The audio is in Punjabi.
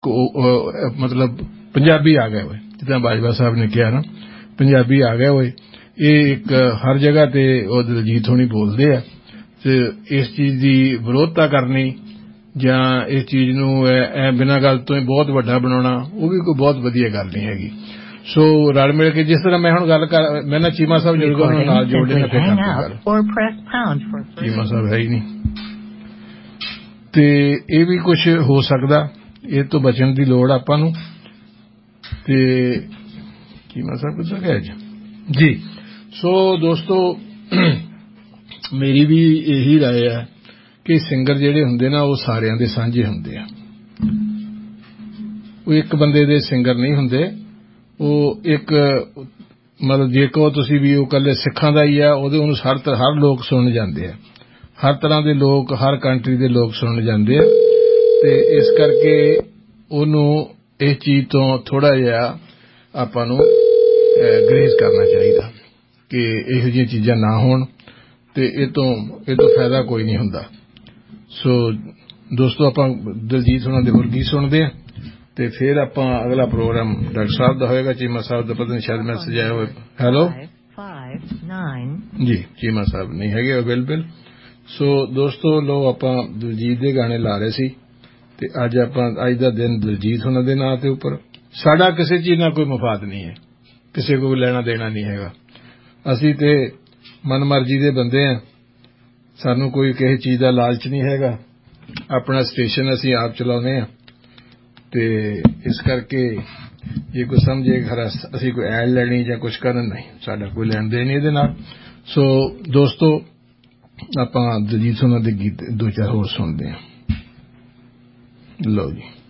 ਮਤਲਬ ਪੰਜਾਬੀ ਆ ਗਏ ਹੋਏ, ਜਿੱਦਾਂ ਬਾਜਵਾ ਸਾਹਿਬ ਨੇ ਕਿਹਾ ਨਾ, ਪੰਜਾਬੀ ਆ ਗਏ ਹੋਏ। ਇਹ ਇੱਕ ਹਰ ਜਗ੍ਹਾ ਤੇ ਉਹ ਦਲਜੀਤ ਹੋਣੀ ਬੋਲਦੇ ਆ, ਤੇ ਇਸ ਚੀਜ਼ ਦੀ ਵਿਰੋਧਤਾ ਕਰਨੀ ਜਾਂ ਇਸ ਚੀਜ਼ ਨੂੰ ਬਿਨਾਂ ਗੱਲ ਤੋਂ ਹੀ ਬਹੁਤ ਵੱਡਾ ਬਣਾਉਣਾ, ਉਹ ਵੀ ਕੋਈ ਬਹੁਤ ਵਧੀਆ ਗੱਲ ਨਹੀਂ ਹੈਗੀ। ਸੋ ਰਲ ਮਿਲ ਕੇ, ਜਿਸ ਤਰ੍ਹਾਂ ਮੈਂ ਹੁਣ ਗੱਲ ਕਰ, ਮੈਂ ਨਾ ਚੀਮਾ ਸਾਹਿਬ ਜੁੜ ਗਏ, ਉਹਨਾਂ ਨਾਲ ਜੋੜਦੇ ਨਾ, ਫਿਰ ਚੀਮਾ ਸਾਹਿਬ ਹੈ ਹੀ ਨਹੀਂ, ਤੇ ਇਹ ਵੀ ਕੁਛ ਹੋ ਸਕਦਾ, ਇਹ ਤੋਂ ਬਚਣ ਦੀ ਲੋੜ ਆਪਾਂ ਨੂੰ। ਤੇ ਚੀਮਾ ਸਾਹਿਬ ਕਿੱਦਾਂ ਗਏ ਜੀ। ਸੋ ਦੋਸਤੋ, ਮੇਰੀ ਵੀ ਇਹੀ ਰਾਏ ਹੈ ਕਿ ਸਿੰਗਰ ਜਿਹੜੇ ਹੁੰਦੇ ਨਾ, ਉਹ ਸਾਰਿਆਂ ਦੇ ਸਾਂਝੇ ਹੁੰਦੇ ਆ, ਉਹ ਇੱਕ ਬੰਦੇ ਦੇ ਸਿੰਗਰ ਨਹੀਂ ਹੁੰਦੇ। ਉਹ ਇੱਕ ਮਤਲਬ ਜੇ ਕਹੋ ਤੁਸੀਂ ਵੀ ਉਹ ਇਕੱਲੇ ਸਿੱਖਾਂ ਦਾ ਹੀ ਆ, ਉਹਨੂੰ ਹਰ ਲੋਕ ਸੁਣਨ ਜਾਂਦੇ ਆ, ਹਰ ਤਰ੍ਹਾਂ ਦੇ ਲੋਕ, ਹਰ ਕੰਟਰੀ ਦੇ ਲੋਕ ਸੁਣਨ ਜਾਂਦੇ ਆ। ਤੇ ਇਸ ਕਰਕੇ ਉਹਨੂੰ ਇਸ ਚੀਜ਼ ਤੋਂ ਥੋੜ੍ਹਾ ਜਿਹਾ ਆਪਾਂ ਨੂੰ ਗਰੇਜ਼ ਕਰਨਾ ਚਾਹੀਦਾ ਕਿ ਇਹੋ ਜਿਹੀਆਂ ਚੀਜ਼ਾਂ ਨਾ ਹੋਣ, ਤੇ ਇਹ ਤੋਂ ਫਾਇਦਾ ਕੋਈ ਨਹੀਂ ਹੁੰਦਾ। ਸੋ ਦੋਸਤੋ, ਆਪਾਂ ਦਲਜੀਤ ਹੋਣਾ ਦੇ ਹੋਰ ਗੀਤ ਸੁਣਦੇ ਹਾਂ, ਤੇ ਫਿਰ ਆਪਾਂ ਅਗਲਾ ਪ੍ਰੋਗਰਾਮ ਡਾਕਟਰ ਸਾਹਿਬ ਦਾ ਹੋਏਗਾ। ਚੀਮਾ ਸਾਹਿਬ ਦਾ ਪਤਾ ਨਹੀਂ, ਸ਼ਾਇਦ ਮੈਸੇਜ ਆਇਆ ਹੋਵੇ। ਹੈਲੋ ਜੀ, ਚੀਮਾ ਸਾਹਿਬ ਨਹੀਂ ਹੈਗੇ ਅਵੇਲੇਬਲ। ਸੋ ਦੋਸਤੋ, ਲੋ ਆਪਾਂ ਦਲਜੀਤ ਦੇ ਗਾਣੇ ਲਾ ਰਹੇ ਸੀ, ਤੇ ਅੱਜ ਦਾ ਦਿਨ ਦਲਜੀਤ ਹੋਣਾ ਦੇ ਨਾਂ ਤੇ ਉੱਪਰ। ਸਾਡਾ ਕਿਸੇ ਚੀਜ਼ ਨਾਲ ਕੋਈ ਮਫਾਦ ਨਹੀਂ ਹੈ, ਕਿਸੇ ਕੋਲ ਲੈਣਾ ਦੇਣਾ ਨਹੀਂ ਹੈਗਾ। ਅਸੀਂ ਤੇ ਮਨਮਰਜ਼ੀ ਦੇ ਬੰਦੇ ਹਾਂ, ਸਾਨੂੰ ਕੋਈ ਕਿਸੇ ਚੀਜ਼ ਦਾ ਲਾਲਚ ਨਹੀਂ ਹੈਗਾ। ਆਪਣਾ ਸਟੇਸ਼ਨ ਅਸੀਂ ਆਪ ਚਲਾਉਂਦੇ ਹਾਂ, ਤੇ ਇਸ ਕਰਕੇ ਜੇ ਕੋਈ ਸਮਝੇ ਖਰਾ ਅਸੀਂ ਕੋਈ ਐਡ ਲੈਣੀ ਜਾਂ ਕੁਛ ਕਰਨ, ਨਹੀਂ, ਸਾਡਾ ਕੋਈ ਲੈਣ ਦੇਣ ਨਹੀਂ ਇਹਦੇ ਨਾਲ। ਸੋ ਦੋਸਤੋ, ਆਪਾਂ ਦਲਜੀਤ ਹੋਣਾ ਦੇ ਗੀਤ 2-4 ਹੋਰ ਸੁਣਦੇ ਹਾਂ। ਲਓ ਜੀ।